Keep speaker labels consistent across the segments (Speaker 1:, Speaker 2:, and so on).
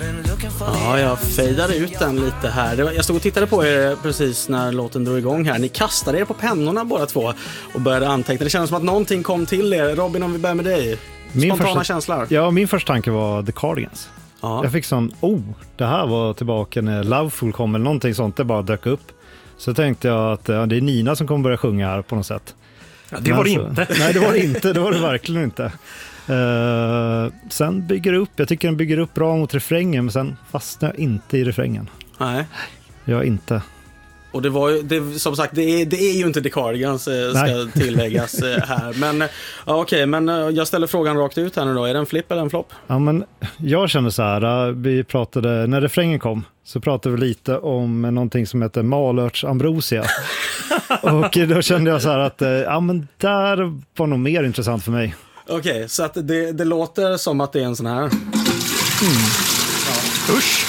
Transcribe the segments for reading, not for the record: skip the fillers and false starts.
Speaker 1: Ja, jag fejdade ut den lite här. Jag stod och tittade på er precis när låten drog igång här. Ni kastade er på pennorna båda två och började anteckna. Det kändes som att någonting kom till er. Robin, om vi börjar med dig. Spontana känslor.
Speaker 2: Ja, min första tanke var The Cardigans.
Speaker 1: Ja.
Speaker 2: Jag fick sån, det här var tillbaka när Loveful kom eller någonting sånt, det bara dök upp. Så tänkte jag att det är Nina som kommer börja sjunga här på något sätt.
Speaker 3: Ja, det var det inte.
Speaker 2: Nej, det var det inte. Det var det verkligen inte. Sen bygger det upp. Jag tycker den bygger upp bra mot refrängen, men sen fastnar jag inte i refrängen.
Speaker 1: Nej.
Speaker 2: Jag inte.
Speaker 1: Och det var ju, som sagt, det är ju inte The Cardigans, ska tilläggas här. Men okej, men jag ställer frågan rakt ut här nu då. Är det en flipp eller en flopp?
Speaker 2: Ja, men jag känner så här, vi pratade, när refrängen kom så pratade vi lite om någonting som heter Malörts Ambrosia. Och då kände jag så här att, men där var nog mer intressant för mig.
Speaker 1: Okej, så att det låter som att det är en sån här. Ja.
Speaker 3: Usch!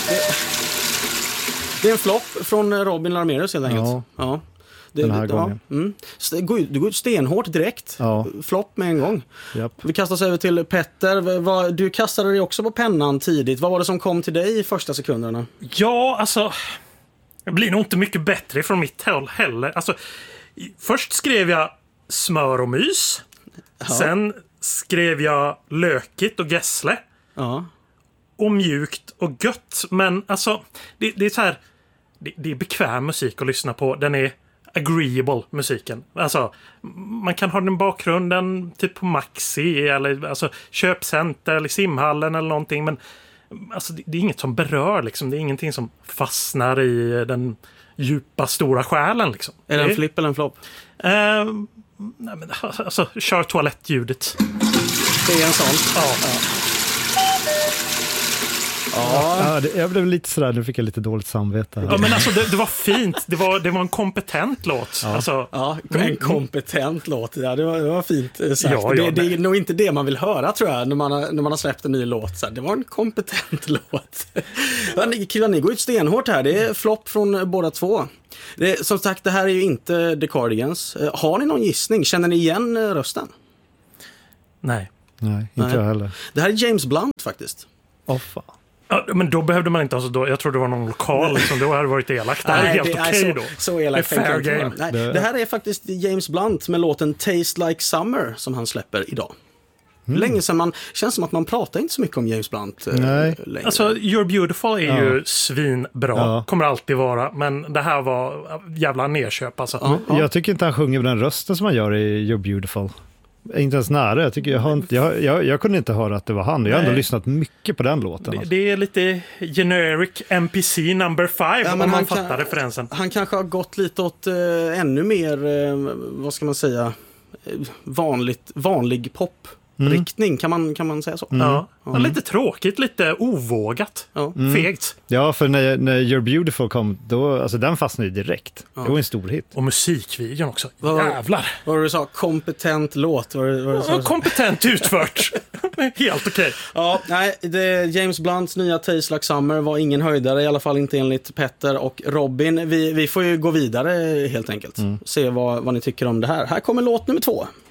Speaker 1: Det är en flopp från Robin Lamerus helt enkelt.
Speaker 2: Ja. Den här gången.
Speaker 1: Du går ut stenhårt direkt.
Speaker 2: Ja.
Speaker 1: Flopp med en gång.
Speaker 2: Japp.
Speaker 1: Vi kastar oss över till Petter. Du kastade dig också på pennan tidigt. Vad var det som kom till dig i första sekunderna?
Speaker 3: Ja, alltså... Det blir nog inte mycket bättre från mitt håll heller. Alltså, först skrev jag smör och mys. Ja. Sen skrev jag lökigt och gässle.
Speaker 1: Ja.
Speaker 3: Och mjukt och gött. Men alltså, det är så här... Det är bekväm musik att lyssna på. Den är agreeable, musiken. Alltså, man kan ha den bakgrunden typ på Maxi eller alltså, köpcenter eller simhallen eller någonting. Men alltså, det är inget som berör liksom. Det är ingenting som fastnar i den djupa, stora själen liksom.
Speaker 1: Är det en flipp eller en flopp?
Speaker 3: Nej, men alltså, kör toalettljudet.
Speaker 1: Det är en sån?
Speaker 3: Ja.
Speaker 2: Ja, jag blev lite sådär, nu fick jag lite dåligt samvete.
Speaker 3: Ja, men alltså det var fint. Det var en kompetent låt.
Speaker 1: Ja,
Speaker 3: alltså,
Speaker 1: en kompetent låt. Ja, det var fint sagt.
Speaker 3: Ja,
Speaker 1: det är nog inte det man vill höra, tror jag, när man har släppt en ny låt. Så det var en kompetent låt. Killar, ni går ut stenhårt här. Det är flopp från båda två. Som sagt, det här är ju inte The Cardigans. Har ni någon gissning? Känner ni igen rösten?
Speaker 3: Nej,
Speaker 2: inte jag heller.
Speaker 1: Det här är James Blunt faktiskt.
Speaker 2: Fan.
Speaker 3: Ja, men då behövde man inte, alltså då, jag tror det var någon lokal liksom, då hade det varit elakt. Det här är helt okej då.
Speaker 1: Så elakt.
Speaker 3: Det är fair game.
Speaker 1: Nej, det här är faktiskt James Blunt med låten Taste Like Summer som han släpper idag. Länge sedan känns som att man pratar inte så mycket om James Blunt längre.
Speaker 3: Alltså, You're Beautiful är ju svinbra. Kommer alltid vara. Men det här var jävla nedköp alltså.
Speaker 2: Jag tycker inte han sjunger med den rösten som han gör i You're Beautiful. Inte ens nära. Jag kunde inte höra att det var han. Jag har ändå lyssnat mycket på den låten.
Speaker 3: Det är lite generic NPC number 5 om man fattar referensen.
Speaker 1: Han kanske har gått lite åt ännu mer, vad ska man säga, vanlig pop-riktning. Kan man säga så?
Speaker 3: Ja. Lite tråkigt, lite ovågat. Fegt.
Speaker 2: Ja, för när You're Beautiful kom, då, alltså den fastnade ju direkt. Det var en stor hit.
Speaker 3: Och musikvideon också. Jävlar.
Speaker 1: Vad var det du sa? Kompetent låt.
Speaker 3: Kompetent utfört. Helt okej.
Speaker 1: Ja, nej, James Blunts nya Taste Like Summer var ingen höjdare, i alla fall inte enligt Petter och Robin. Vi får ju gå vidare helt enkelt. Se vad ni tycker om det här. Här kommer låt nummer 2.